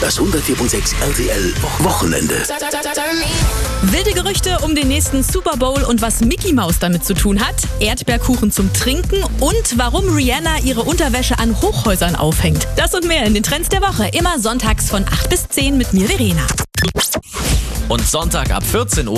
Das 104.6 RTL Wochenende. Wilde Gerüchte um den nächsten Super Bowl und was Mickey Mouse damit zu tun hat, Erdbeerkuchen zum Trinken und warum Rihanna ihre Unterwäsche an Hochhäusern aufhängt. Das und mehr in den Trends der Woche, immer sonntags von 8 bis 10 mit mir, Verena. Und Sonntag ab 14 Uhr